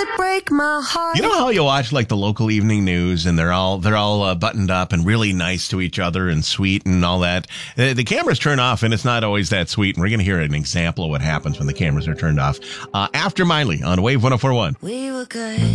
would break my heart. You know how you watch like the local evening news and they're all buttoned up and really nice to each other and sweet and all that. The cameras turn off and it's not always that sweet. And we're going to hear an example of what happens when the cameras are turned off after Miley on Wave 104.1. We were good.